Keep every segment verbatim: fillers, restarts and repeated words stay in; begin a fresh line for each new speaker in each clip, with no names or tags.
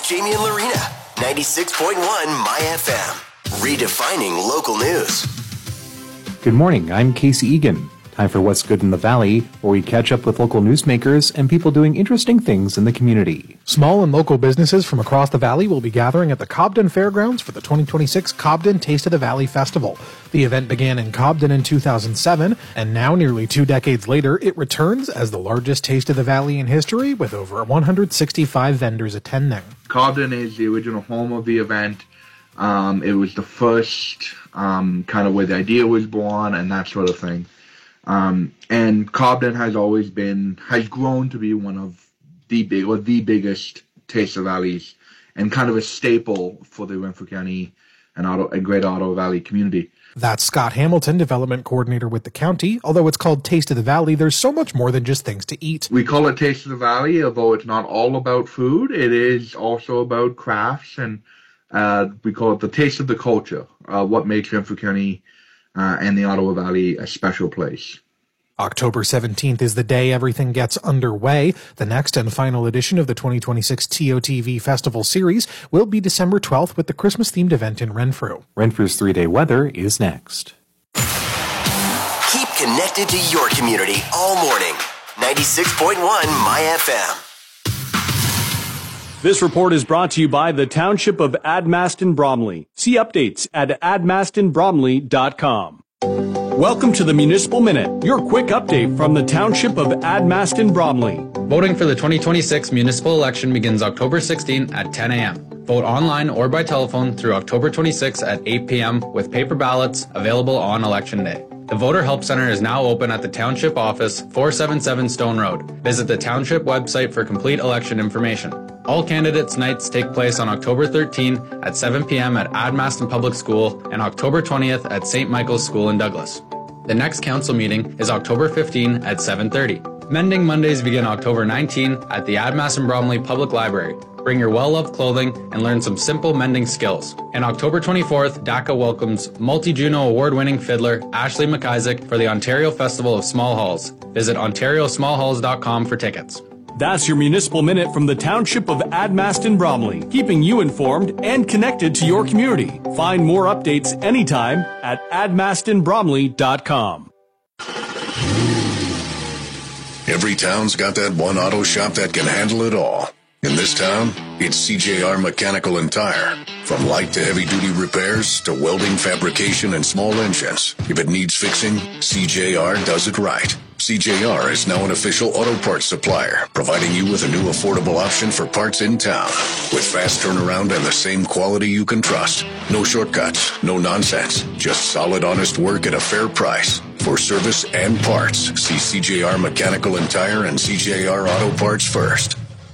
Jamie and Lorena, ninety-six point one My F M, redefining local news.
Good morning, I'm Casey Egan. Time for What's Good in the Valley, where we catch up with local newsmakers and people doing interesting things in the community.
Small and local businesses from across the valley will be gathering at the Cobden Fairgrounds for the twenty twenty-six Cobden Taste of the Valley Festival. The event began in Cobden in two thousand seven, and now, nearly two decades later, it returns as the largest Taste of the Valley in history, with over one hundred sixty-five vendors attending.
Cobden is the original home of the event. Um, it was the first um, kind of where the idea was born and that sort of thing. Um, and Cobden has always been, has grown to be one of the big, or the biggest Taste of Valleys, and kind of a staple for the Renfrew County and Otto, and Greater Ottawa Valley community.
That's Scott Hamilton, development coordinator with the county. Although it's called Taste of the Valley, there's so much more than just things to eat.
We call it Taste of the Valley, although it's not all about food. It is also about crafts, and uh, we call it the Taste of the Culture, uh, what makes Renfrew County Uh, and the Ottawa Valley a special place.
October seventeenth is the day everything gets underway. The next and final edition of the twenty twenty-six T O T V Festival Series will be December twelfth with the Christmas-themed event in Renfrew.
Renfrew's three-day weather is next.
Keep connected to your community all morning. ninety-six point one My F M.
This report is brought to you by the Township of Admaston Bromley. See updates at admaston bromley dot com. Welcome to the Municipal Minute, your quick update from the Township of Admaston Bromley.
Voting for the twenty twenty-six municipal election begins October sixteenth at ten a.m. Vote online or by telephone through October twenty-sixth at eight p.m. with paper ballots available on Election Day. The Voter Help Center is now open at the Township Office, four seventy-seven Stone Road. Visit the Township website for complete election information. All candidates' nights take place on October thirteenth at seven p.m. at Admaston Public School and October twentieth at Saint Michael's School in Douglas. The next council meeting is October fifteenth at seven thirty. Mending Mondays begin October nineteenth at the Admaston Bromley Public Library. Bring your well-loved clothing and learn some simple mending skills. And October twenty-fourth, D A C A welcomes multi-Juno award-winning fiddler Ashley McIsaac for the Ontario Festival of Small Halls. Visit ontario small halls dot com for tickets.
That's your Municipal Minute from the Township of Admaston Bromley, keeping you informed and connected to your community. Find more updates anytime at admaston bromley dot com.
Every town's got that one auto shop that can handle it all. In this town, it's C J R Mechanical and Tire. From light to heavy-duty repairs to welding, fabrication, and small engines. If it needs fixing, C J R does it right. C J R is now an official auto parts supplier, providing you with a new affordable option for parts in town. With fast turnaround and the same quality you can trust. No shortcuts, no nonsense. Just solid, honest work at a fair price. For service and parts, see C J R Mechanical and Tire and C J R Auto Parts first.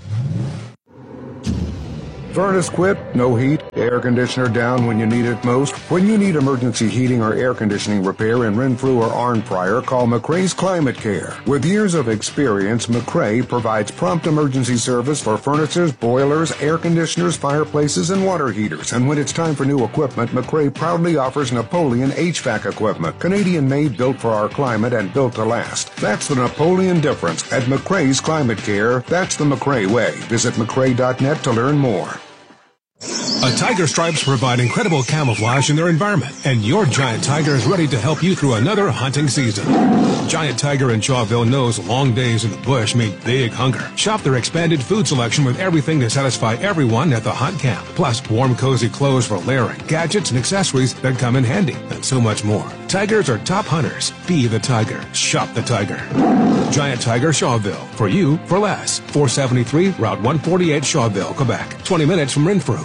Furnace quit, no heat, air conditioner down when you need it most. When you need emergency heating or air conditioning repair in Renfrew or Arnprior, call McRae's Climate Care. With years of experience, McRae provides prompt emergency service for furnaces, boilers, air conditioners, fireplaces, and water heaters. And when it's time for new equipment, McRae proudly offers Napoleon H V A C equipment. Canadian-made, built for our climate, and built to last. That's the Napoleon difference. At McRae's Climate Care, that's the McRae way. Visit mcrae dot net to learn more.
A Tiger Stripes provide incredible camouflage in their environment, and your Giant Tiger is ready to help you through another hunting season. Giant Tiger in Shawville knows long days in the bush mean big hunger. Shop their expanded food selection with everything to satisfy everyone at the hunt camp. Plus, warm, cozy clothes for layering, gadgets and accessories that come in handy, and so much more. Tigers are top hunters. Be the Tiger. Shop the Tiger. Giant Tiger Shawville. For you, for less. four seventy-three, Route one forty-eight, Shawville, Quebec. twenty minutes from Renfrew.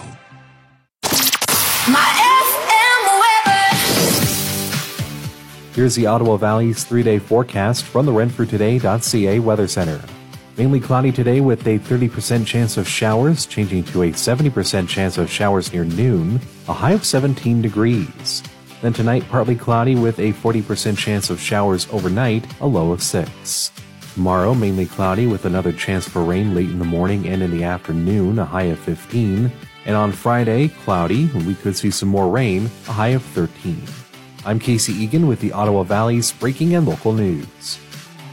Here's the Ottawa Valley's three-day forecast from the renfrew today dot c a Weather Center. Mainly cloudy today with a thirty percent chance of showers, changing to a seventy percent chance of showers near noon, a high of seventeen degrees. Then tonight, partly cloudy with a forty percent chance of showers overnight, a low of six. Tomorrow, mainly cloudy with another chance for rain late in the morning and in the afternoon, a high of fifteen. And on Friday, cloudy, we could see some more rain, a high of thirteen. I'm Casey Egan with the Ottawa Valley's breaking and local news.